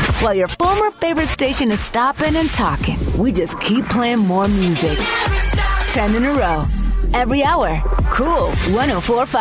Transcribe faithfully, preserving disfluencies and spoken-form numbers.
While your former favorite station is stopping and talking, we just keep playing more music. Ten in a row. Every hour. Cool. one oh four point five.